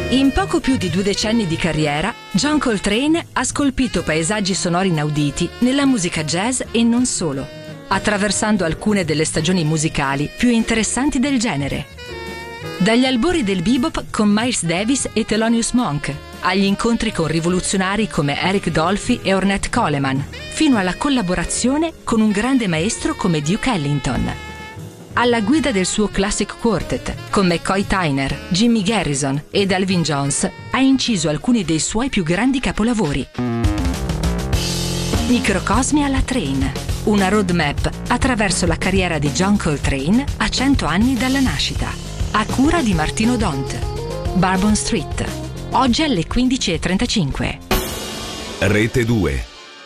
In poco più di 2 decenni di carriera, John Coltrane ha scolpito paesaggi sonori inauditi nella musica jazz e non solo, attraversando alcune delle stagioni musicali più interessanti del genere. Dagli albori del bebop con Miles Davis e Thelonious Monk, agli incontri con rivoluzionari come Eric Dolphy e Ornette Coleman, fino alla collaborazione con un grande maestro come Duke Ellington. Alla guida del suo Classic Quartet, con McCoy Tyner, Jimmy Garrison ed Elvin Jones, ha inciso alcuni dei suoi più grandi capolavori. Microcosmi alla Train, una roadmap attraverso la carriera di John Coltrane a 100 anni dalla nascita, a cura di Martino Dont. Bourbon Street, oggi alle 15:35. Rete 2.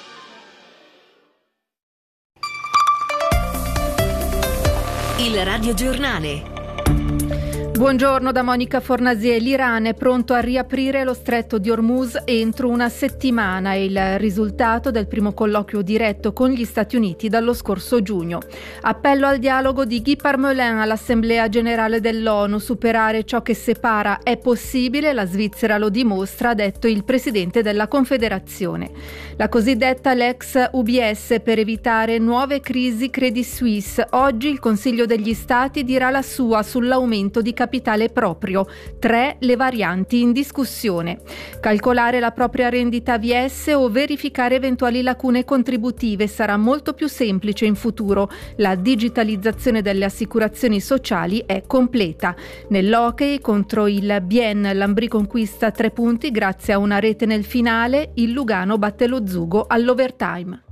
Il radiogiornale. Buongiorno da Monica Fornasier. L'Iran è pronto a riaprire lo stretto di Hormuz entro una settimana. È il risultato del primo colloquio diretto con gli Stati Uniti dallo scorso giugno. Appello al dialogo di Guy Parmelin all'Assemblea Generale dell'ONU. Superare ciò che separa è possibile, la Svizzera lo dimostra, ha detto il presidente della Confederazione. La cosiddetta Lex UBS per evitare nuove crisi Credit Suisse. Oggi il Consiglio degli Stati dirà la sua sull'aumento di capitale proprio. 3 le varianti in discussione. Calcolare la propria rendita AVS o verificare eventuali lacune contributive sarà molto più semplice in futuro. La digitalizzazione delle assicurazioni sociali è completa. Nell'hockey contro il Bien, l'Ambri conquista 3 punti grazie a una rete nel finale. Il Lugano batte lo Zugo all'overtime.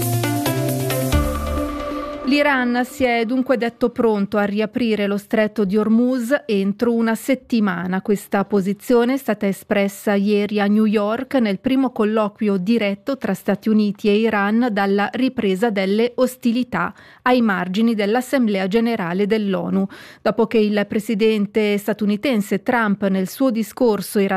L'Iran si è dunque detto pronto a riaprire lo stretto di Hormuz entro una settimana. Questa posizione è stata espressa ieri a New York nel primo colloquio diretto tra Stati Uniti e Iran dalla ripresa delle ostilità ai margini dell'Assemblea Generale dell'ONU. Dopo che il presidente statunitense Trump nel suo discorso era